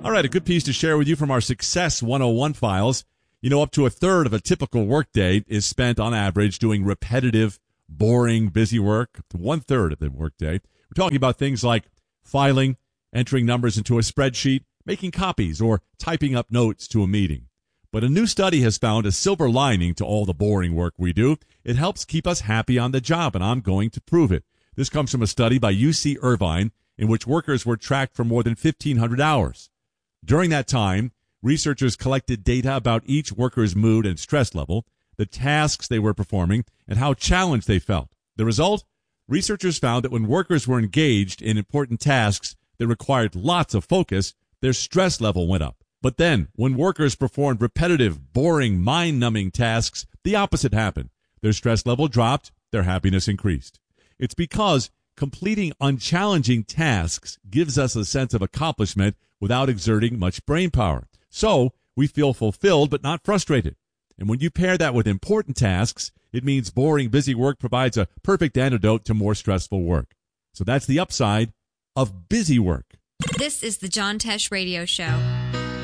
All right, a good piece to share with you from our Success 101 files. You know, up to a third of a typical workday is spent on average doing repetitive, boring, busy work. One third of the workday. We're talking about things like filing, entering numbers into a spreadsheet, making copies, or typing up notes to a meeting. But a new study has found a silver lining to all the boring work we do. It helps keep us happy on the job, and I'm going to prove it. This comes from a study by UC Irvine in which workers were tracked for more than 1,500 hours. During that time, researchers collected data about each worker's mood and stress level, the tasks they were performing, and how challenged they felt. The result? Researchers found that when workers were engaged in important tasks that required lots of focus, their stress level went up. But then, when workers performed repetitive, boring, mind-numbing tasks, the opposite happened. Their stress level dropped, their happiness increased. It's because completing unchallenging tasks gives us a sense of accomplishment without exerting much brain power. So, we feel fulfilled but not frustrated. And when you pair that with important tasks, it means boring, busy work provides a perfect antidote to more stressful work. So that's the upside of busy work. This is the John Tesh Radio Show.